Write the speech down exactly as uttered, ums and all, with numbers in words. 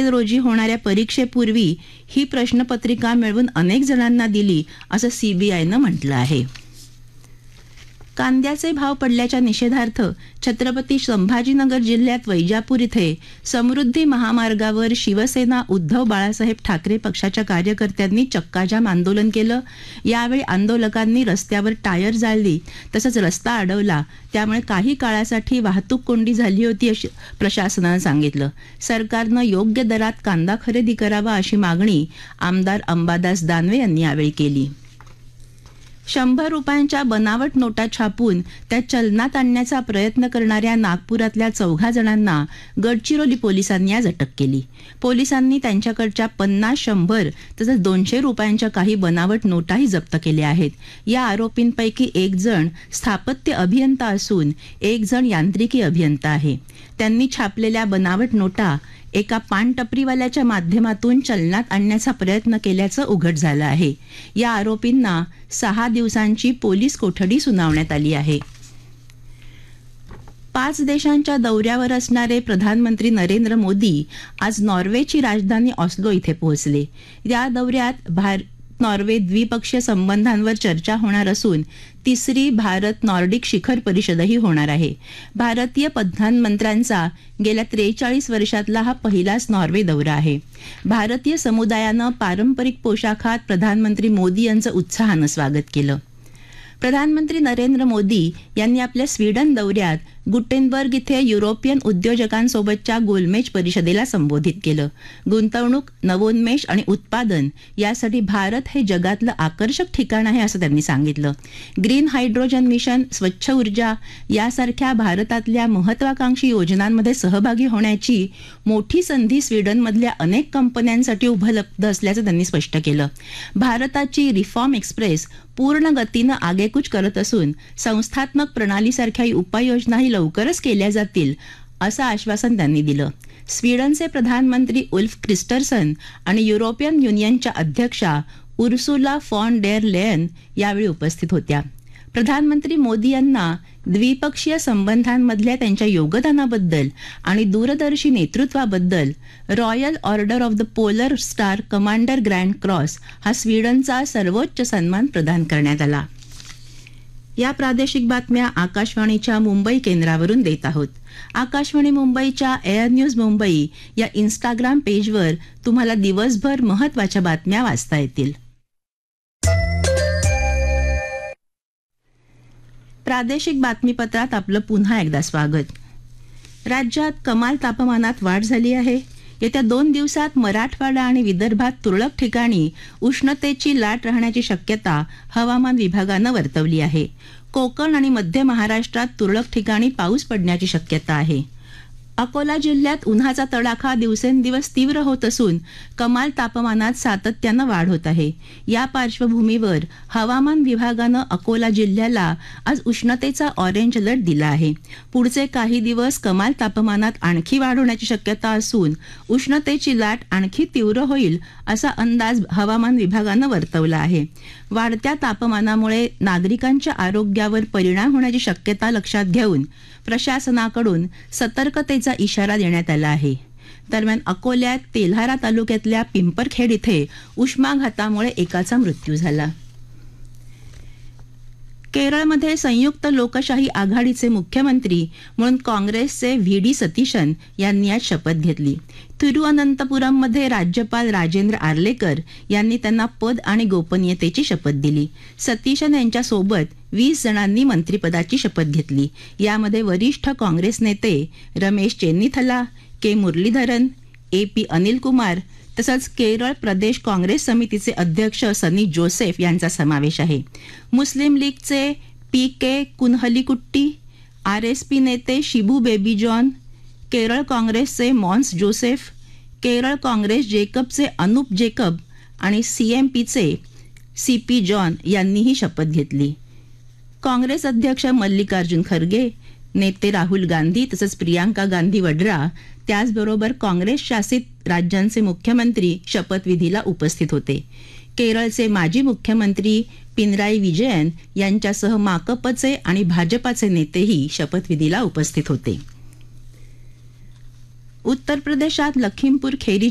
April रोजी होणाऱ्या परीक्षेपूर्वी ही प्रश्नपत्रिका मिळवून अनेक जणांना दिली असं सीबीआयनं म्हटलं आहे. कांद्याचे भाव पडल्याच्या निषेधार्थ छत्रपती संभाजीनगर जिल्ह्यात वैजापूर इथे समृद्धी महामार्गावर शिवसेना उद्धव बाळासाहेब ठाकरे पक्षाच्या कार्यकर्त्यांनी चक्काजाम आंदोलन केलं. यावेळी आंदोलकांनी रस्त्यावर टायर जाळली तसंच रस्ता अडवला. त्यामुळे काही काळासाठी वाहतूक कोंडी झाली होती अशी प्रशासनानं सांगितलं. सरकारनं योग्य दरात कांदा खरेदी करावा अशी मागणी आमदार अंबादास दानवे यांनी यावेळी केली. शंभर रुपयांच्या बनावट नोटा छापून त्या चलनात आणण्याचा प्रयत्न करणाऱ्या नागपुरातल्या चौघा जणांना गडचिरोली पोलिसांनी आज अटक केली. पोलिसांनी त्यांच्याकडच्या पन्नास शंभर तसंच दोनशे रुपयांच्या काही बनावट नोटाही जप्त केल्या आहेत. या आरोपींपैकी एक जण स्थापत्य अभियंता असून एक जण यांत्रिकी अभियंता आहे. त्यांनी छापलेल्या बनावट नोटा एका पानटपरीवाल्याच्या माध्यमातून चलनात आणण्याचा प्रयत्न केल्याचं उघड झालं आहे. या आरोपींना सहा दिवसांची पोलीस कोठडी सुनावण्यात आली आहे. पाच देशांच्या दौऱ्यावर असणारे प्रधानमंत्री नरेंद्र मोदी आज नॉर्वेची राजधानी ऑस्लो इथे पोहोचले. या दौऱ्यात भारत नॉर्वे द्विपक्षीय संबंधांवर चर्चा होणार असून तिसरी भारत नॉर्डिक शिखर परिषदही होणार आहे. भारतीय प्रधानमंत्र्यांचा गेल्या त्रेचाळीस वर्षातला हा पहिलाच नॉर्वे दौरा आहे. भारतीय समुदायानं पारंपरिक पोशाखात प्रधानमंत्री मोदी यांचं उत्साहानं स्वागत केलं. प्रधानमंत्री नरेंद्र मोदी यांनी आपल्या स्वीडन दौऱ्यात गुटेनबर्ग इथे युरोपियन उद्योजकांसोबतच्या गोलमेज परिषदेला संबोधित केलं. गुंतवणूक, नवोन्मेष आणि उत्पादन यासाठी भारत हे जगातलं आकर्षक ठिकाण आहे असं त्यांनी सांगितलं. ग्रीन हायड्रोजन मिशन, स्वच्छ ऊर्जा यासारख्या भारतातल्या महत्वाकांक्षी योजनांमध्ये सहभागी होण्याची मोठी संधी स्वीडनमधल्या अनेक कंपन्यांसाठी उपलब्ध असल्याचं त्यांनी स्पष्ट केलं. भारताची रिफॉर्म एक्सप्रेस पूर्ण गतीनं आगेकूच करत असून संस्थात्मक प्रणालीसारख्या उपाययोजनाही लवकरच केल्या जातील असं आश्वासन त्यांनी दिलं. स्वीडनचे प्रधानमंत्री उल्फ क्रिस्टर्सन आणि युरोपियन युनियनच्या अध्यक्षा उर्सुला फॉन डेर लेयन यावेळी उपस्थित होत्या. प्रधानमंत्री मोदी यांना द्विपक्षीय संबंधांमधल्या त्यांच्या योगदानाबद्दल आणि दूरदर्शी नेतृत्वाबद्दल royal order of the polar star commander grand cross हा स्वीडनचा सर्वोच्च सन्मान प्रदान करण्यात आला. या प्रादेशिक बातम्या आकाशवाणीच्या मुंबई केंद्रावरून देत आहोत. आकाशवाणी मुंबईच्या एअर न्यूज मुंबई या इंस्टाग्राम पेजवर तुम्हाला दिवसभर महत्त्वाच्या बातम्या वाचता येतील. प्रादेशिक बातमीपत्रात आपलं पुन्हा एकदा स्वागत. राज्यात कमाल तापमानात वाढ झाली आहे. येत्या दोन दिवसात मराठवाडा आणि विदर्भात तुरळक ठिकाणी उष्णतेची लाट राहण्याची शक्यता हवामान विभागानं वर्तवली आहे. कोकण आणि मध्य महाराष्ट्रात तुरळक ठिकाणी पाऊस पडण्याची शक्यता आहे. अकोला जिल्ह्यात उन्हाचा तडाखा दिवसेंदिवस तीव्र होत असून कमाल तापमानात सातत्यानं वाढ होत आहे. या पार्श्वभूमीवर हवामान विभागानं अकोला जिल्ह्याला आज उष्णतेचा ऑरेंज अलर्ट दिला आहे. पुढचे काही दिवस कमाल तापमानात आणखी वाढ होण्याची शक्यता असून उष्णतेची लाट आणखी तीव्र होईल असा अंदाज हवामान विभागानं वर्तवला आहे. वाढत्या तापमानामुळे नागरिकांच्या आरोग्यावर परिणाम होण्याची शक्यता लक्षात घेऊन प्रशासनाकडून सतर्कतेचा इशारा देण्यात आला आहे. दरम्यान अकोल्यात तेल्हारा तालुक्यातल्या पिंपरखेड इथे उष्माघातामुळे एकाचा मृत्यू झाला. केरळमध्ये संयुक्त लोकशाही आघाडीचे मुख्यमंत्री म्हणून काँग्रेसचे व्ही डी सतीशन यांनी आज शपथ घेतली. तिरुअनंतपुरममध्ये राज्यपाल राजेंद्र आर्लेकर यांनी त्यांना पद आणि गोपनीयतेची शपथ दिली. सतीशन यांच्यासोबत वीस जणांनी मंत्रिपदाची शपथ घेतली. यामध्ये वरिष्ठ काँग्रेस नेते रमेश चेन्निथला, के मुरलीधरन, ए पी अनिल कुमार तसंच केरळ प्रदेश काँग्रेस समितीचे अध्यक्ष सनी जोसेफ यांचा समावेश आहे. मुस्लिम लीगचे पी के कुन्हलिकुट्टी, आर एस पी नेते शिबू बेबी जॉन, केरळ काँग्रेसचे Mons Joseph, Kerala Congress जेकबचे Anup Jacob आणि सी एम पीचे सी पी जॉन यांनीही शपथ घेतली. काँग्रेस अध्यक्ष मल्लिकार्जुन खरगे, नेते राहुल गांधी तसंच प्रियांका गांधी वड्रा त्याचबरोबर काँग्रेस शासित राज्यांचे मुख्यमंत्री शपथविधीला उपस्थित होते. केरळचे माजी मुख्यमंत्री पिनराई विजयन यांच्यासह माकपचे आणि भाजपाचे नेतेही शपथविधीला उपस्थित होते. उत्तर प्रदेशात लखीमपूर खेरी